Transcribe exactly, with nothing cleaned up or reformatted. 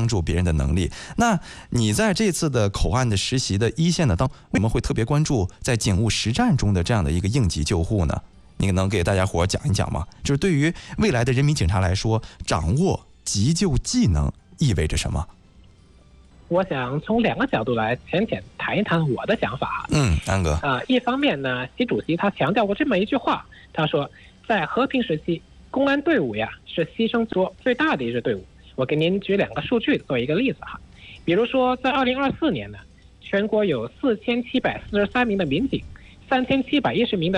助别人的能力。那你在这次的口岸的实习的一线的当，为什么会特别关注在警务实战中的这样的一个应急救护呢？你能给大家伙讲一讲吗？就是对于未来的人民警察来说，掌握急救技能意味着什么？ 我想从两个角度来浅浅谈一谈我的想法。 嗯，安哥。 啊、呃，一方面呢，习主席他强调过这么一句话，他说，在和平时期，公安队伍呀是牺牲做最大的一支队伍。我给您举两个数据做一个例子哈，比如说在二零二四年呢，全国有四千七百四十三名的民警，三千七百一十名的